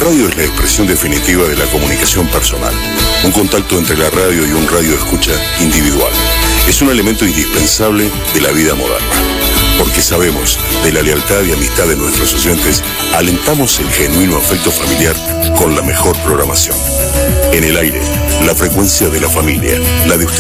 radio es la expresión definitiva de la comunicación personal, un contacto entre la radio y un radio escucha individual. Es un elemento indispensable de la vida moderna, porque sabemos de la lealtad y amistad de nuestros oyentes, alentamos el genuino afecto familiar con la mejor programación. En el aire, la frecuencia de la familia, la de usted.